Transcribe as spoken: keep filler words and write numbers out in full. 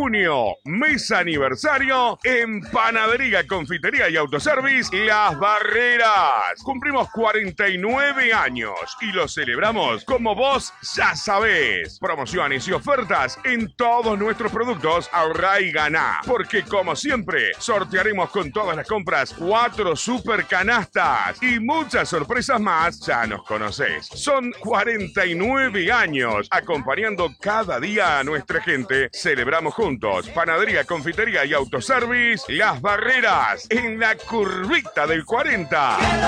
junio, mes aniversario en Panadería, Confitería y Autoservice Las Barreras. Cumplimos cuarenta y nueve años y lo celebramos como vos ya sabés. Promociones y ofertas en todos nuestros productos. Ahorrá y ganá, porque como siempre sortearemos con todas las compras cuatro super canastas y muchas sorpresas más. Ya nos conocés. Son cuarenta y nueve años acompañando cada día a nuestra gente. Celebramos juntos. Panadería, Confitería y Autoservice Las Barreras, en la curvita del cuarenta.